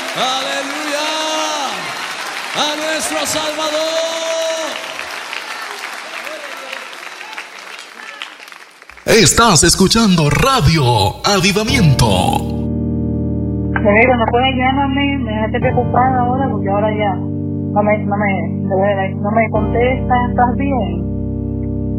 Aleluya. A nuestro Salvador. Estás escuchando Radio Avivamiento. Pero no puedes llamarme, me dejaste preocupada ahora porque ahora ya no me contesta. ¿Estás bien?